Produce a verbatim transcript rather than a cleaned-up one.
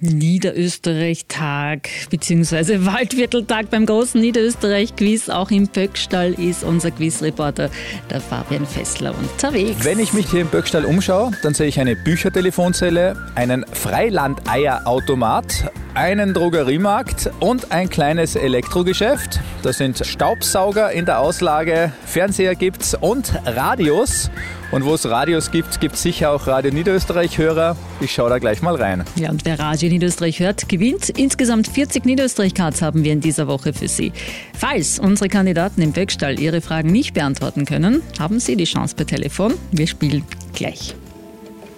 Niederösterreich-Tag bzw. Waldvierteltag beim großen Niederösterreich-Quiz. Auch im Böckstall ist unser Quizreporter, der Fabian Fessler, unterwegs. Wenn ich mich hier im Böckstall umschaue, dann sehe ich eine Büchertelefonzelle, einen Freilandeierautomat, einen Drogeriemarkt und ein kleines Elektrogeschäft. Da sind Staubsauger in der Auslage, Fernseher gibt's und Radios. Und wo es Radios gibt, gibt es sicher auch Radio Niederösterreich-Hörer. Ich schaue da gleich mal rein. Ja, und wer Radio Niederösterreich hört, gewinnt. Insgesamt vierzig Niederösterreich-Cards haben wir in dieser Woche für Sie. Falls unsere Kandidaten im Böckstall ihre Fragen nicht beantworten können, haben Sie die Chance per Telefon. Wir spielen gleich.